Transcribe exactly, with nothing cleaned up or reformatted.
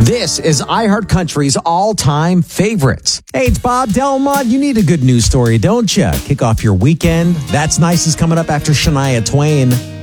This is iHeartCountry's all-time favorites. Hey, it's Bob Delmont. You need a good news story, don't you? Kick off your weekend. That's Nice is coming up after Shania Twain.